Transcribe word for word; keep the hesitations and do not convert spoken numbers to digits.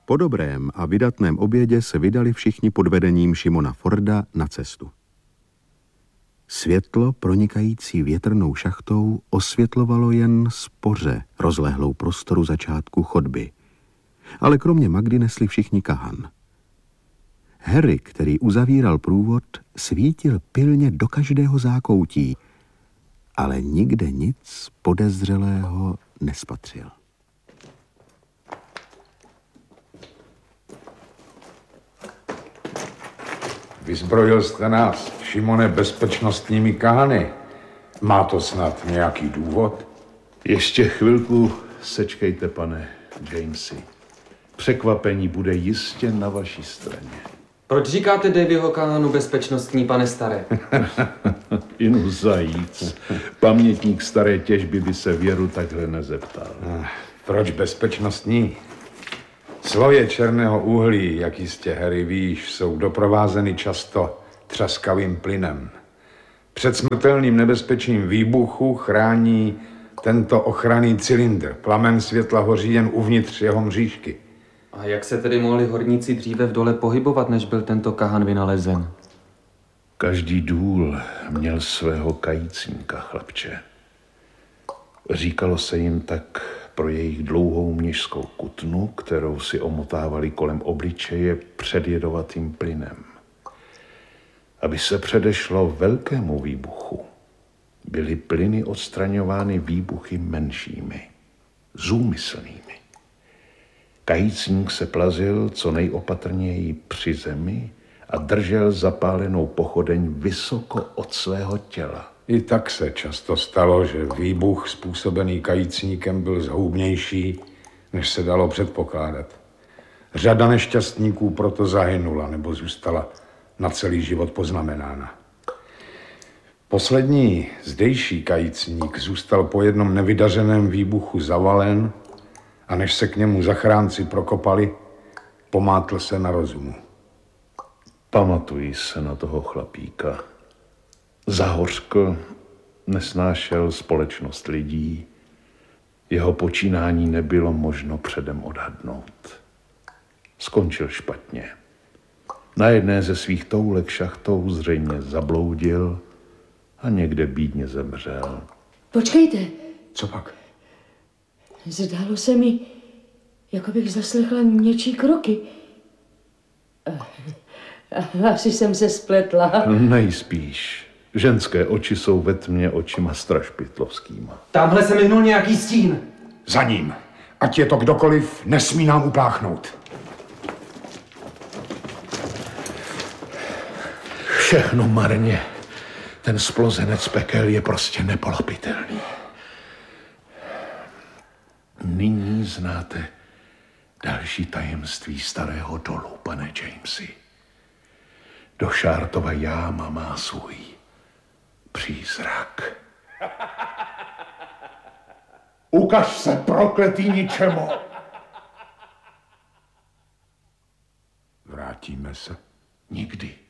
Po dobrém a vydatném obědě se vydali všichni pod vedením Šimona Forda na cestu. Světlo, pronikající větrnou šachtou, osvětlovalo jen spoře rozlehlou prostoru začátku chodby. Ale kromě Magdy nesli všichni kahan. Harry, který uzavíral průvod, svítil pilně do každého zákoutí, ale nikde nic podezřelého nespatřil. Vyzbrojil jste nás, Šimone, bezpečnostními kahany. Má to snad nějaký důvod? Ještě chvilku sečkejte, pane Jamesy. Překvapení bude jistě na vaší straně. Proč říkáte Davyho kahanu bezpečnostní, pane staré? Inu zajíc. Pamětník staré těžby by se Věru takhle nezeptal. Proč bezpečnostní? Sloje černého uhlí, jak jistě Harry víš, jsou doprovázeny často třaskavým plynem. Před smrtelným nebezpečím výbuchu chrání tento ochranný cylindr. Plamen světla hoří jen uvnitř jeho mřížky. A jak se tedy mohli horníci dříve v dole pohybovat, než byl tento kahan vynalezen? Každý důl měl svého kajícníka, chlapče. Říkalo se jim tak pro jejich dlouhou mnižskou kutnu, kterou si omotávali kolem obličeje před jedovatým plynem. Aby se předešlo velkému výbuchu, byly plyny odstraňovány výbuchy menšími, zúmyslnými. Kajícník se plazil co nejopatrněji při zemi a držel zapálenou pochodeň vysoko od svého těla. I tak se často stalo, že výbuch způsobený kajícníkem byl zhoubnější, než se dalo předpokládat. Řada nešťastníků proto zahynula nebo zůstala na celý život poznamenána. Poslední zdejší kajícník zůstal po jednom nevydařeném výbuchu zavalen a než se k němu zachránci prokopali, pomátl se na rozumu. Pamatuji se na toho chlapíka. Zahořkl, nesnášel společnost lidí. Jeho počínání nebylo možno předem odhadnout. Skončil špatně. Na jedné ze svých toulek šachtou zřejmě zabloudil a někde bídně zemřel. Počkejte. Co pak? Zdálo se mi, jako bych zaslechla něčí kroky. Asi jsem se spletla. Nejspíš. Ženské oči jsou ve tmě očima strašpitlovskýma. Tamhle se minul nějaký stín. Za ním. Ať je to kdokoliv, nesmí nám upláchnout. Všechno marně. Ten splozenec pekel je prostě nepolapitelný. Nyní znáte další tajemství starého dolu, pane Jamesy. Do Šártova jáma má svůj přízrak. Ukaž se, prokletý ničemo! Vrátíme se. Nikdy.